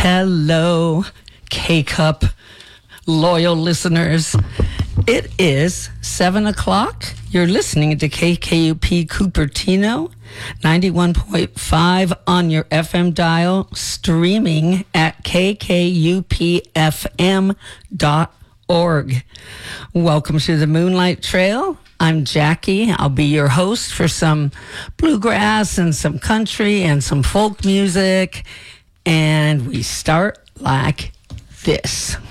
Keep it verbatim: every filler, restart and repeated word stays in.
Hello, K-Cup loyal listeners. It is seven o'clock. You're listening to K K U P Cupertino, ninety-one point five on your F M dial, streaming at k k u p f m dot org. Welcome to the Moonlight Trail. I'm Jackie. I'll be your host for some bluegrass and some country and some folk music. And we start like this.